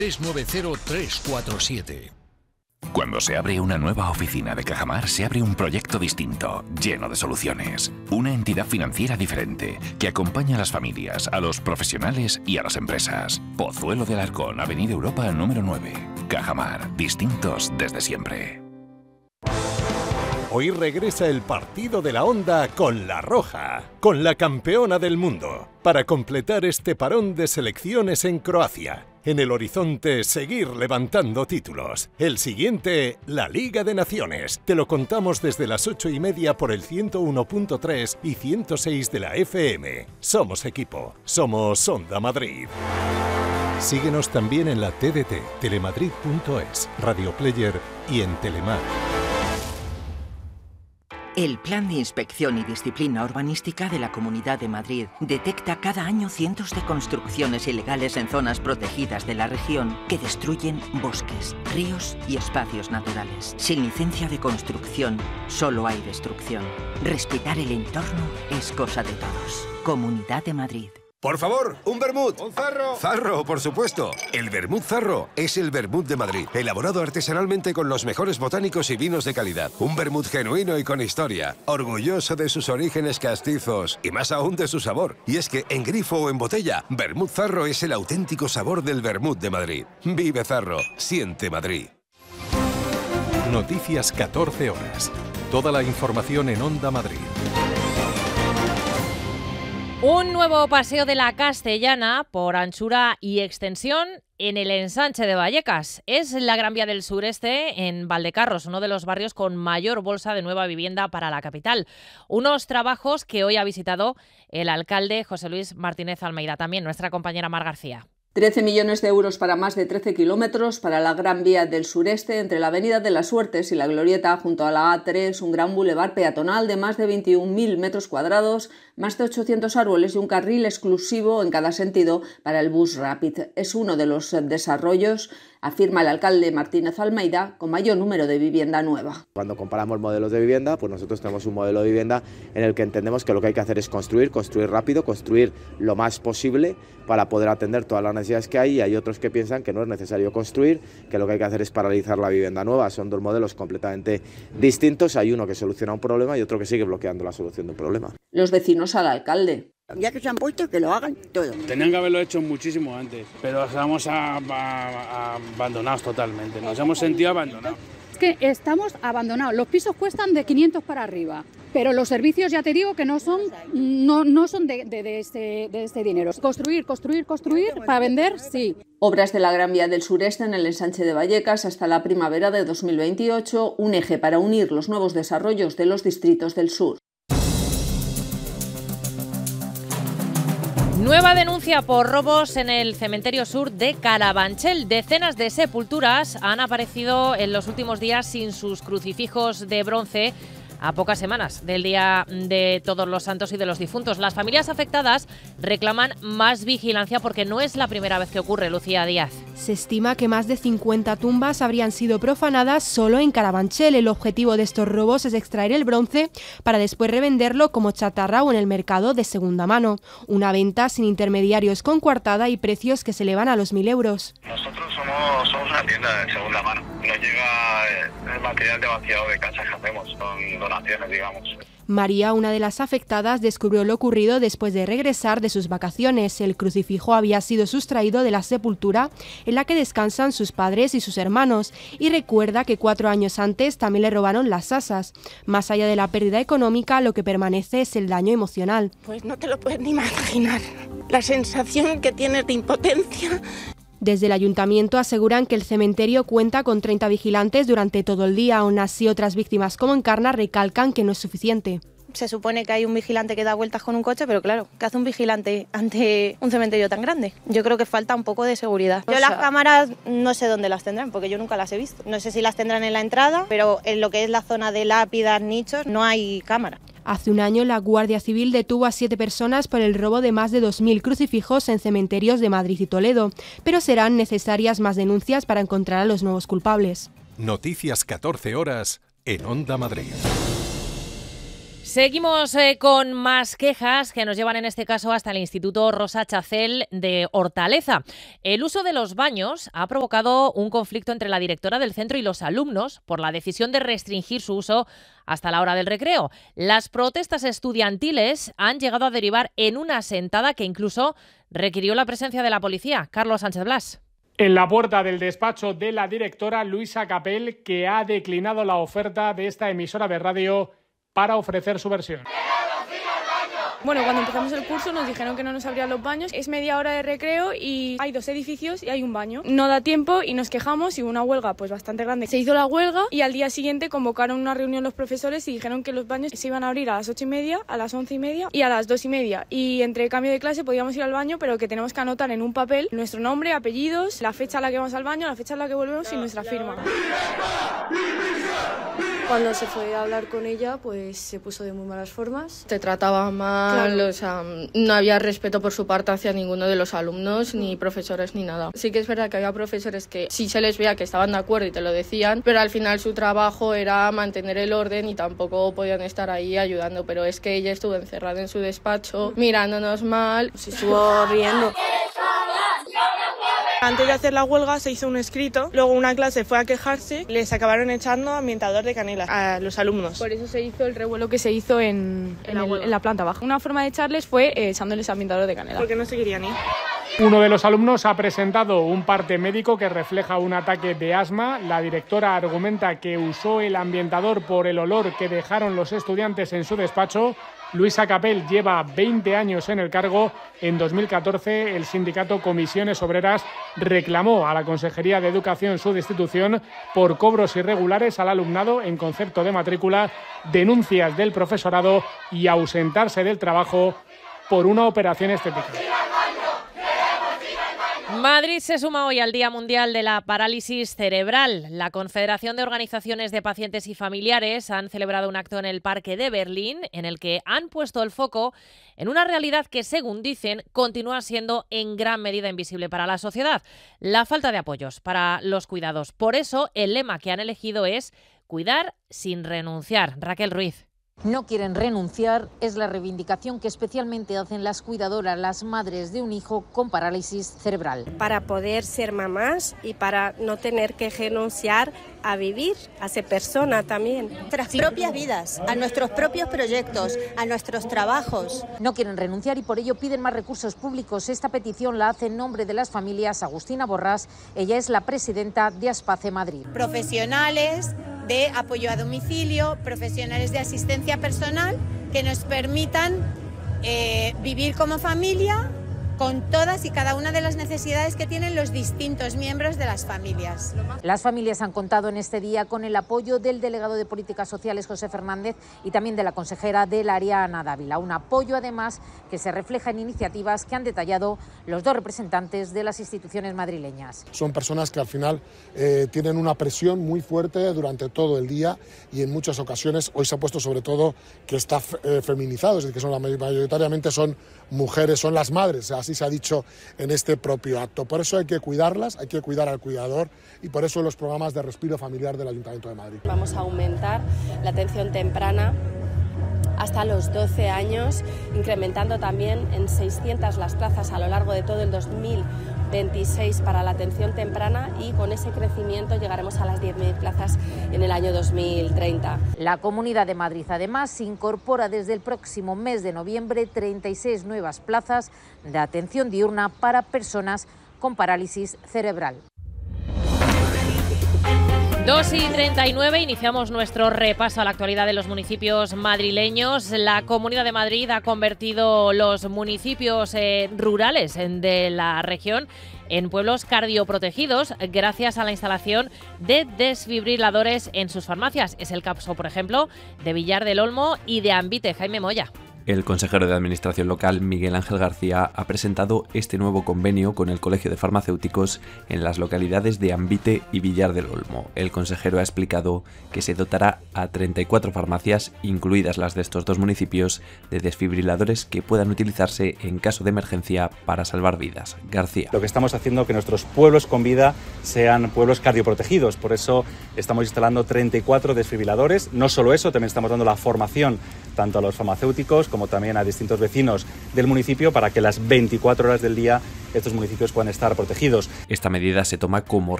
690-347. Cuando se abre una nueva oficina de Cajamar, se abre un proyecto distinto, lleno de soluciones. Una entidad financiera diferente, que acompaña a las familias, a los profesionales y a las empresas. Pozuelo de Alarcón, Avenida Europa, número 9. Cajamar, distintos desde siempre. Hoy regresa el partido de la Onda con La Roja, con la campeona del mundo, para completar este parón de selecciones en Croacia. En el horizonte, seguir levantando títulos. El siguiente, la Liga de Naciones. Te lo contamos desde las 8:30 por el 101.3 y 106 de la FM. Somos equipo. Somos Onda Madrid. Síguenos también en la TDT, telemadrid.es, Radio Player y en Telemar. El Plan de Inspección y Disciplina Urbanística de la Comunidad de Madrid detecta cada año cientos de construcciones ilegales en zonas protegidas de la región que destruyen bosques, ríos y espacios naturales. Sin licencia de construcción, solo hay destrucción. Respetar el entorno es cosa de todos. Comunidad de Madrid. Por favor, un vermut. ¡Un Zarro! Zarro, por supuesto. El vermut Zarro es el vermut de Madrid, elaborado artesanalmente con los mejores botánicos y vinos de calidad. Un vermut genuino y con historia, orgulloso de sus orígenes castizos y más aún de su sabor. Y es que en grifo o en botella, vermut Zarro es el auténtico sabor del vermut de Madrid. Vive Zarro, siente Madrid. Noticias 14 horas. Toda la información en Onda Madrid. Un nuevo paseo de la Castellana por anchura y extensión en el ensanche de Vallecas. Es la Gran Vía del Sureste en Valdecarros, uno de los barrios con mayor bolsa de nueva vivienda para la capital. Unos trabajos que hoy ha visitado el alcalde José Luis Martínez Almeida, también nuestra compañera Mar García. 13 millones de euros para más de 13 kilómetros para la Gran Vía del Sureste entre la Avenida de las Suertes y la Glorieta junto a la A3, un gran bulevar peatonal de más de 21.000 metros cuadrados, más de 800 árboles y un carril exclusivo en cada sentido para el bus Rapid. Es uno de los desarrollos, afirma el alcalde Martínez Almeida, con mayor número de vivienda nueva. Cuando comparamos modelos de vivienda, pues nosotros tenemos un modelo de vivienda en el que entendemos que lo que hay que hacer es construir rápido, construir lo más posible para poder atender todas las necesidades que hay, y hay otros que piensan que no es necesario construir, que lo que hay que hacer es paralizar la vivienda nueva. Son dos modelos completamente distintos, hay uno que soluciona un problema y otro que sigue bloqueando la solución de un problema. Los vecinos al alcalde. Ya que se han puesto, que lo hagan todo. Tenían que haberlo hecho muchísimo antes, pero estamos abandonados totalmente, nos hemos sentido abandonados. Es que estamos abandonados, los pisos cuestan de 500 para arriba, pero los servicios ya te digo que no son de este dinero. Construir para vender, sí. Obras de la Gran Vía del Sureste en el ensanche de Vallecas hasta la primavera de 2028, un eje para unir los nuevos desarrollos de los distritos del sur. Nueva denuncia por robos en el cementerio sur de Carabanchel. Decenas de sepulturas han aparecido en los últimos días sin sus crucifijos de bronce a pocas semanas del Día de Todos los Santos y de los Difuntos. Las familias afectadas reclaman más vigilancia porque no es la primera vez que ocurre, Lucía Díaz. Se estima que más de 50 tumbas habrían sido profanadas solo en Carabanchel. El objetivo de estos robos es extraer el bronce para después revenderlo como chatarra o en el mercado de segunda mano. Una venta sin intermediarios, con coartada y precios que se elevan a los 1.000 euros. Nosotros somos una tienda de segunda mano. Nos llega el material de vaciado de casas que hacemos con donaciones, digamos. María, una de las afectadas, descubrió lo ocurrido después de regresar de sus vacaciones. El crucifijo había sido sustraído de la sepultura en la que descansan sus padres y sus hermanos, y recuerda que 4 años antes también le robaron las asas. Más allá de la pérdida económica, lo que permanece es el daño emocional. Pues no te lo puedes ni imaginar, la sensación que tienes de impotencia. Desde el ayuntamiento aseguran que el cementerio cuenta con 30 vigilantes durante todo el día. Aún así, otras víctimas como Encarna recalcan que no es suficiente. Se supone que hay un vigilante que da vueltas con un coche, pero claro, ¿qué hace un vigilante ante un cementerio tan grande? Yo creo que falta un poco de seguridad. Yo las cámaras no sé dónde las tendrán, porque yo nunca las he visto. No sé si las tendrán en la entrada, pero en lo que es la zona de lápidas, nichos, no hay cámara. Hace un año la Guardia Civil detuvo a 7 personas por el robo de más de 2.000 crucifijos en cementerios de Madrid y Toledo, pero serán necesarias más denuncias para encontrar a los nuevos culpables. Noticias 14 horas en Onda Madrid. Seguimos con más quejas que nos llevan en este caso hasta el Instituto Rosa Chacel de Hortaleza. El uso de los baños ha provocado un conflicto entre la directora del centro y los alumnos por la decisión de restringir su uso hasta la hora del recreo. Las protestas estudiantiles han llegado a derivar en una sentada que incluso requirió la presencia de la policía. Carlos Sánchez Blas. En la puerta del despacho de la directora Luisa Capel, que ha declinado la oferta de esta emisora de radio para ofrecer su versión. Bueno, cuando empezamos el curso nos dijeron que no nos abrían los baños. Es media hora de recreo y hay 2 edificios y hay un baño. No da tiempo y nos quejamos y hubo una huelga pues bastante grande. Se hizo la huelga y al día siguiente convocaron una reunión los profesores y dijeron que los baños se iban a abrir a las 8:30, a las 11:30 y a las 2:30. Y entre cambio de clase podíamos ir al baño, pero que tenemos que anotar en un papel nuestro nombre, apellidos, la fecha a la que vamos al baño, la fecha a la que volvemos y nuestra firma. Cuando se fue a hablar con ella, pues se puso de muy malas formas. Te trataba mal, claro. O sea, no había respeto por su parte hacia ninguno de los alumnos, ni profesores, ni nada. Sí que es verdad que había profesores que sí se les veía que estaban de acuerdo y te lo decían, pero al final su trabajo era mantener el orden y tampoco podían estar ahí ayudando. Pero es que ella estuvo encerrada en su despacho, mirándonos mal, se estuvo riendo. Antes de hacer la huelga se hizo un escrito, luego una clase fue a quejarse, les acabaron echando ambientador de canela a los alumnos. Por eso se hizo el revuelo que se hizo en la planta baja. Una forma de echarles fue echándoles ambientador de canela. Porque no se querían ir. Uno de los alumnos ha presentado un parte médico que refleja un ataque de asma. La directora argumenta que usó el ambientador por el olor que dejaron los estudiantes en su despacho. Luisa Capel lleva 20 años en el cargo. En 2014, el sindicato Comisiones Obreras reclamó a la Consejería de Educación su destitución por cobros irregulares al alumnado en concepto de matrícula, denuncias del profesorado y ausentarse del trabajo por una operación estética. Madrid se suma hoy al Día Mundial de la Parálisis Cerebral. La Confederación de Organizaciones de Pacientes y Familiares han celebrado un acto en el Parque de Berlín en el que han puesto el foco en una realidad que, según dicen, continúa siendo en gran medida invisible para la sociedad: la falta de apoyos para los cuidados. Por eso, el lema que han elegido es cuidar sin renunciar. Raquel Ruiz. No quieren renunciar es la reivindicación que especialmente hacen las cuidadoras, las madres de un hijo con parálisis cerebral. Para poder ser mamás y para no tener que renunciar a vivir, a ser persona también. Nuestras propias vidas, a nuestros propios proyectos, a nuestros trabajos. No quieren renunciar y por ello piden más recursos públicos. Esta petición la hace en nombre de las familias Agustina Borrás. Ella es la presidenta de Aspace Madrid. Profesionales de apoyo a domicilio, profesionales de asistencia personal que nos permitan vivir como familia con todas y cada una de las necesidades que tienen los distintos miembros de las familias. Las familias han contado en este día con el apoyo del delegado de Políticas Sociales, José Fernández, y también de la consejera del área, Ana Dávila. Un apoyo, además, que se refleja en iniciativas que han detallado los 2 representantes de las instituciones madrileñas. Son personas que al final tienen una presión muy fuerte durante todo el día y en muchas ocasiones, hoy se ha puesto sobre todo que está feminizado, es decir, que son mayoritariamente son mujeres, son las madres, así se ha dicho en este propio acto. Por eso hay que cuidarlas, hay que cuidar al cuidador y por eso los programas de respiro familiar del Ayuntamiento de Madrid. Vamos a aumentar la atención temprana hasta los 12 años, incrementando también en 600 las plazas a lo largo de todo el 2026 para la atención temprana y con ese crecimiento llegaremos a las 10.000 plazas en el año 2030. La Comunidad de Madrid además incorpora desde el próximo mes de noviembre 36 nuevas plazas de atención diurna para personas con parálisis cerebral. 2:39, iniciamos nuestro repaso a la actualidad de los municipios madrileños. La Comunidad de Madrid ha convertido los municipios rurales de la región en pueblos cardioprotegidos gracias a la instalación de desfibriladores en sus farmacias. Es el caso, por ejemplo, de Villar del Olmo y de Ambite. Jaime Moya. El consejero de Administración local, Miguel Ángel García, ha presentado este nuevo convenio con el Colegio de Farmacéuticos en las localidades de Ambite y Villar del Olmo. El consejero ha explicado que se dotará a 34 farmacias, incluidas las de estos dos municipios, de desfibriladores que puedan utilizarse en caso de emergencia para salvar vidas. García. Lo que estamos haciendo es que nuestros pueblos con vida sean pueblos cardioprotegidos. Por eso estamos instalando 34 desfibriladores. No solo eso, también estamos dando la formación tanto a los farmacéuticos como también a distintos vecinos del municipio para que las 24 horas del día estos municipios puedan estar protegidos. Esta medida se toma como